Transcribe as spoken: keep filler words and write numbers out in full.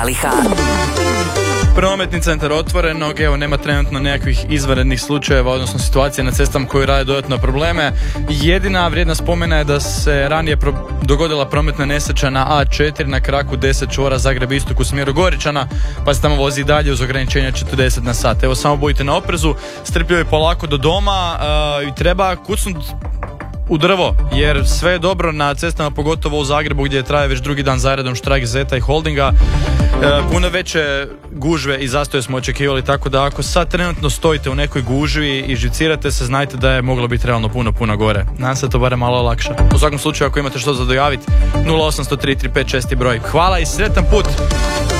Prometni centar otvorenog, evo nema trenutno nekakvih izvanrednih slučajeva, odnosno situacije na cestama koji rade dodatno probleme. Jedina vrijedna spomena je da se ranije pro- dogodila prometna nesreća na A četiri na kraku deset čvora Zagreb istok u smjeru Goričana, pa se tamo vozi dalje uz ograničenje četrdeset na sat. Evo samo budite na oprezu, strpljivo i polako do doma uh, i treba kucnut u drvo, jer sve je dobro na cestama, pogotovo u Zagrebu gdje traje već drugi dan zaredom štrajk Zeta i Holdinga. E, puno veće gužve i zastoje smo očekivali, tako da ako sad trenutno stojite u nekoj gužvi i živcirate se, znajte da je moglo biti realno puno, puno gore. Nadam se to barem malo lakše. U svakom slučaju, ako imate što za dojaviti, nula osam zero tri tri pet šest broj. Hvala i sretan put!